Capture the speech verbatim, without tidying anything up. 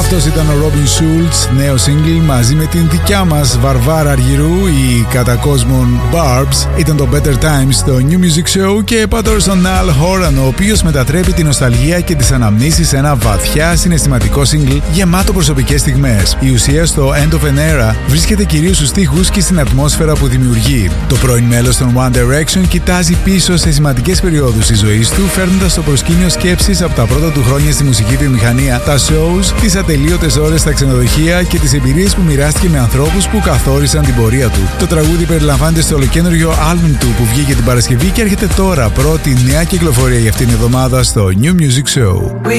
Αυτός ήταν ο Robin Schulz, νέο single μαζί με την δικιά μας Βαρβάρα Αργυρού, η κατά κόσμον Barbs. Ήταν το Better Times στο New Music Show και πάω τώρα στον Al Horan, ο οποίος μετατρέπει την νοσταλγία και τις αναμνήσεις σε ένα βαθιά συναισθηματικό single γεμάτο προσωπικές στιγμές. Η ουσία στο End of an Era βρίσκεται κυρίως στους στίχους και στην ατμόσφαιρα που δημιουργεί. Το πρώην μέλος των One Direction κοιτάζει πίσω σε σημαντικές περιόδους της ζωής του, φέρνοντας στο προσκήνιο σκέψεις από τα πρώτα του χρόνια στη μουσική βιομηχανία, τα shows, τις ατελείωτες ώρες στα ξενοδοχεία και τις εμπειρίες που μοιράστηκε με ανθρώπους που καθόρισαν την πορεία του. Το τραγούδι περιλαμβάνεται στο ολοκαίνουργιο άλμπουμ του που βγήκε την Παρασκευή και έρχεται τώρα πρώτη νέα κυκλοφορία για αυτήν την εβδομάδα στο New Music Show.